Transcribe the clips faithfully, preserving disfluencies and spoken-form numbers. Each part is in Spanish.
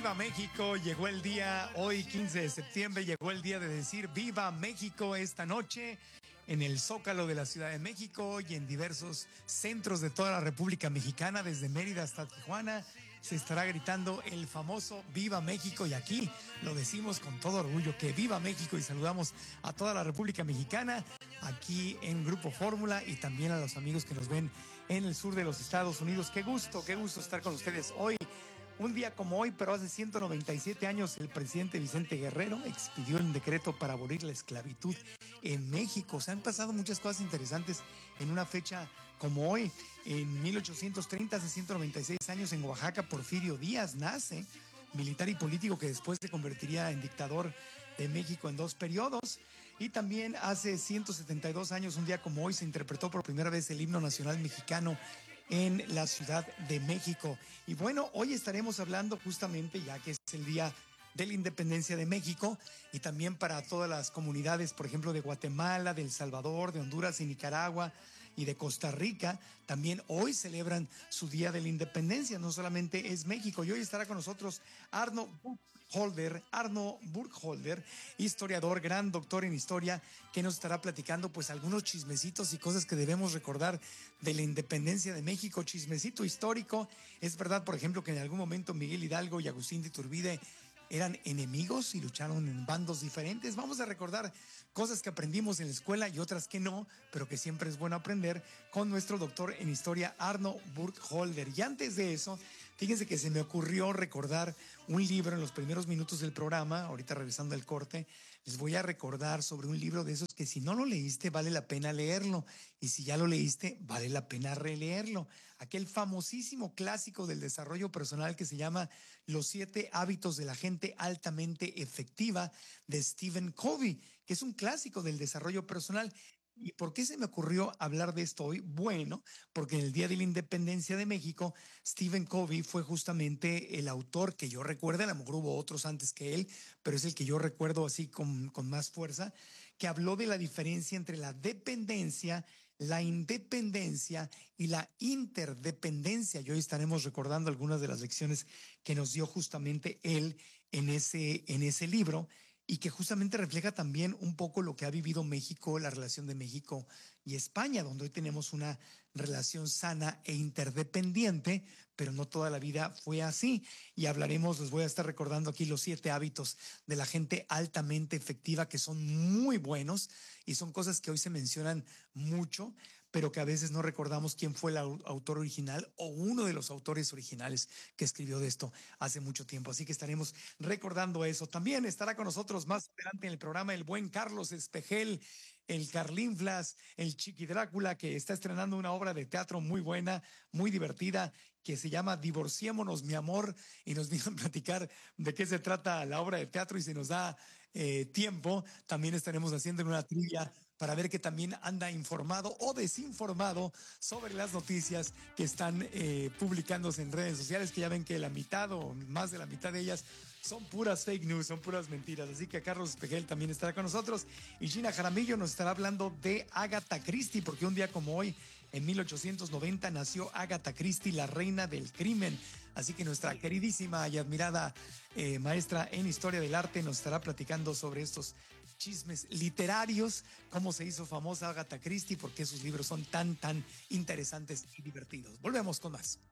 Viva México, llegó el día, hoy quince de septiembre, llegó el día de decir Viva México esta noche en el Zócalo de la Ciudad de México y en diversos centros de toda la República Mexicana, desde Mérida hasta Tijuana, se estará gritando el famoso Viva México y aquí lo decimos con todo orgullo que Viva México y saludamos a toda la República Mexicana aquí en Grupo Fórmula y también a los amigos que nos ven en el sur de los Estados Unidos. Qué gusto, qué gusto estar con ustedes hoy. Un día como hoy, pero hace ciento noventa y siete años, el presidente Vicente Guerrero expidió el decreto para abolir la esclavitud en México. Se han pasado muchas cosas interesantes en una fecha como hoy. En mil ochocientos treinta, hace ciento noventa y seis años, en Oaxaca, Porfirio Díaz nace, militar y político que después se convertiría en dictador de México en dos periodos. Y también hace ciento setenta y dos años, un día como hoy, se interpretó por primera vez el himno nacional mexicano en la Ciudad de México. Y bueno, hoy estaremos hablando justamente, ya que es el día de la independencia de México, y también para todas las comunidades, por ejemplo, de Guatemala, de El Salvador, de Honduras y Nicaragua y de Costa Rica, también hoy celebran su día de la independencia. No solamente es México, y hoy estará con nosotros Arno Burkholder, Arno Burkholder, historiador, gran doctor en historia, que nos estará platicando pues algunos chismecitos y cosas que debemos recordar de la independencia de México. Chismecito histórico. Es verdad, por ejemplo, que en algún momento Miguel Hidalgo y Agustín de Iturbide eran enemigos y lucharon en bandos diferentes. Vamos a recordar cosas que aprendimos en la escuela y otras que no, pero que siempre es bueno aprender con nuestro doctor en historia, Arno Burkholder. Y antes de eso, fíjense que se me ocurrió recordar un libro en los primeros minutos del programa. Ahorita regresando al corte, les voy a recordar sobre un libro de esos que si no lo leíste vale la pena leerlo, y si ya lo leíste vale la pena releerlo. Aquel famosísimo clásico del desarrollo personal que se llama Los siete hábitos de la gente altamente efectiva, de Stephen Covey, que es un clásico del desarrollo personal. ¿Y por qué se me ocurrió hablar de esto hoy? Bueno, porque en el Día de la Independencia de México, Stephen Covey fue justamente el autor que yo recuerdo, a lo mejor hubo otros antes que él, pero es el que yo recuerdo así con, con más fuerza, que habló de la diferencia entre la dependencia, la independencia y la interdependencia. Y hoy estaremos recordando algunas de las lecciones que nos dio justamente él en ese, en ese libro, y que justamente refleja también un poco lo que ha vivido México, la relación de México y España, donde hoy tenemos una relación sana e interdependiente, pero no toda la vida fue así. Y hablaremos, les voy a estar recordando aquí los siete hábitos de la gente altamente efectiva, que son muy buenos y son cosas que hoy se mencionan mucho, pero que a veces no recordamos quién fue el autor original o uno de los autores originales que escribió de esto hace mucho tiempo. Así que estaremos recordando eso. También estará con nosotros más adelante en el programa el buen Carlos Espejel, el Carlinflas, el Chiqui Drácula, que está estrenando una obra de teatro muy buena, muy divertida, que se llama Divorciémonos, mi amor, y nos vino a platicar de qué se trata la obra de teatro, y si nos da eh, tiempo, también estaremos haciendo una trivia para ver que también anda informado o desinformado sobre las noticias que están eh, publicándose en redes sociales, que ya ven que la mitad o más de la mitad de ellas son puras fake news, son puras mentiras. Así que Carlos Espejel también estará con nosotros, y Gina Jaramillo nos estará hablando de Agatha Christie, porque un día como hoy, en mil ochocientos noventa, nació Agatha Christie, la reina del crimen. Así que nuestra queridísima y admirada eh, maestra en historia del arte nos estará platicando sobre estos chismes literarios, cómo se hizo famosa Agatha Christie, por qué sus libros son tan, tan interesantes y divertidos. Volvemos con más.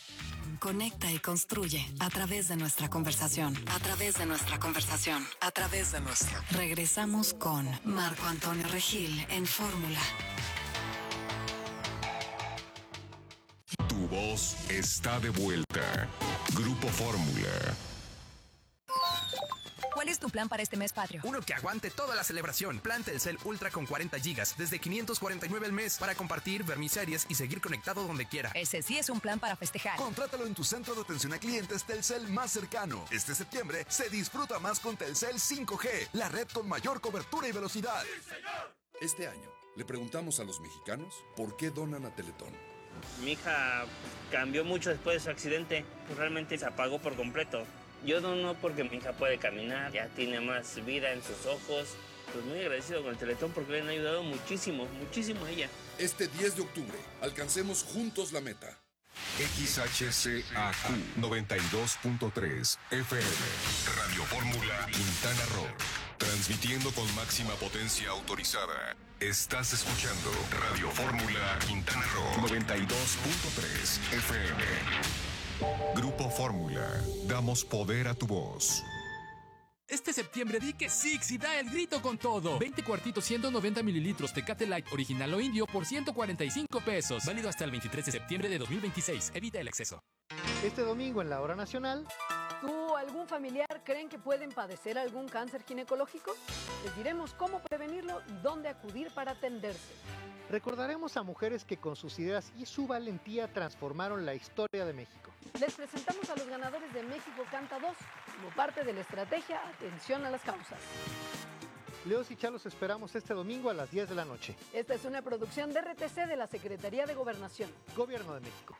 Conecta y construye a través de nuestra conversación, a través de nuestra conversación, a través de nuestra. Regresamos con Marco Antonio Regil en Fórmula. Tu voz está de vuelta. Grupo Fórmula. ¿Cuál es tu plan para este mes patrio? Uno que aguante toda la celebración. Plan Telcel Ultra con cuarenta gigas desde quinientos cuarenta y nueve al mes para compartir, ver mis series y seguir conectado donde quiera. Ese sí es un plan para festejar. Contrátalo en tu centro de atención a clientes Telcel más cercano. Este septiembre se disfruta más con Telcel cinco G, la red con mayor cobertura y velocidad. ¡Sí, señor! Este año le preguntamos a los mexicanos por qué donan a Teletón. Mi hija cambió mucho después de su accidente, pues realmente se apagó por completo. Yo dono porque mi hija puede caminar, ya tiene más vida en sus ojos. Pues muy agradecido con el Teletón porque le han ayudado muchísimo, muchísimo a ella. Este diez de octubre, alcancemos juntos la meta. X H C A Q noventa y dos punto tres F M. Radio Fórmula Quintana Roo. Transmitiendo con máxima potencia autorizada. Estás escuchando Radio Fórmula Quintana Roo noventa y dos punto tres F M. Grupo Fórmula. Damos poder a tu voz. Este septiembre di que Six y da el grito con todo. veinte cuartitos ciento noventa mililitros Tecate Light original o indio por ciento cuarenta y cinco pesos. Válido hasta el veintitrés de septiembre de dos mil veintiséis. Evita el exceso. Este domingo en la hora nacional. ¿Tú o algún familiar creen que pueden padecer algún cáncer ginecológico? Les diremos cómo prevenirlo y dónde acudir para atenderse. Recordaremos a mujeres que con sus ideas y su valentía transformaron la historia de México. Les presentamos a los ganadores de México Canta dos, como parte de la estrategia Atención a las Causas. Leos y Chalos esperamos este domingo a las diez de la noche. Esta es una producción de R T C de la Secretaría de Gobernación. Gobierno de México.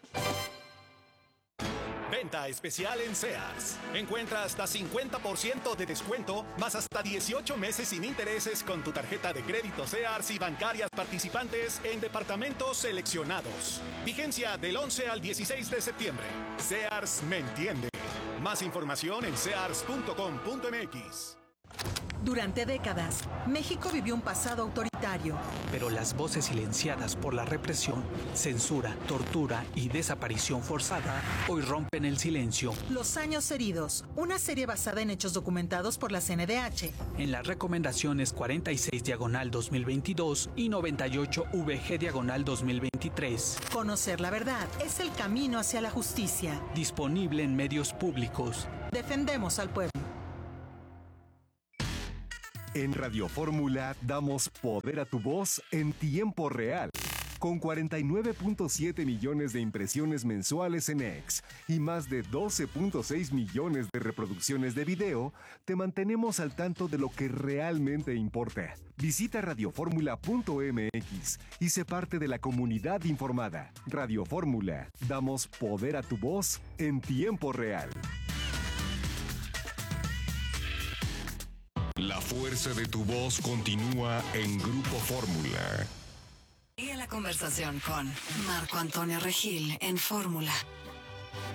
Venta especial en Sears. Encuentra hasta cincuenta por ciento de descuento, más hasta dieciocho meses sin intereses con tu tarjeta de crédito Sears y bancarias participantes en departamentos seleccionados. Vigencia del once al dieciséis de septiembre. Sears me entiende. Más información en sears punto com punto m x. Durante décadas, México vivió un pasado autoritario. Pero las voces silenciadas por la represión, censura, tortura y desaparición forzada hoy rompen el silencio. Los años heridos, una serie basada en hechos documentados por la C N D H. En las recomendaciones cuarenta y seis diagonal dos mil veintidós y noventa y ocho V G diagonal dos mil veintitrés. Conocer la verdad es el camino hacia la justicia. Disponible en medios públicos. Defendemos al pueblo. En Radio Fórmula damos poder a tu voz en tiempo real. Con cuarenta y nueve punto siete millones de impresiones mensuales en X y más de doce punto seis millones de reproducciones de video, te mantenemos al tanto de lo que realmente importa. Visita radio fórmula punto m x y sé parte de la comunidad informada. Radio Fórmula, damos poder a tu voz en tiempo real. La fuerza de tu voz continúa en Grupo Fórmula. Sigue la conversación con Marco Antonio Regil en Fórmula.